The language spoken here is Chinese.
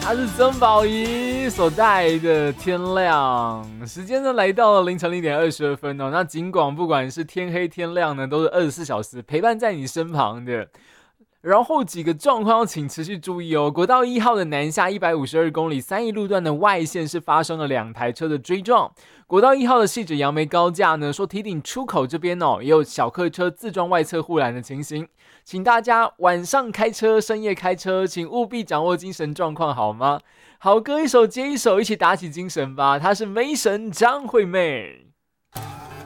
它是曾宝仪所带的天亮，时间呢来到了凌晨0:22哦。那尽管不管是天黑天亮呢，都是24小时陪伴在你身旁的。然后几个状况要请持续注意哦。国道1号的南下152公里3义路段的外线是发生了2台车的追撞。国道1号的汐止杨梅高架呢，说堤顶出口这边也有小客车自撞外侧护栏的情形，请大家晚上开车、深夜开车，请务必掌握精神状况好吗？好歌一首接一首，一起打起精神吧。她是梅神张惠妹。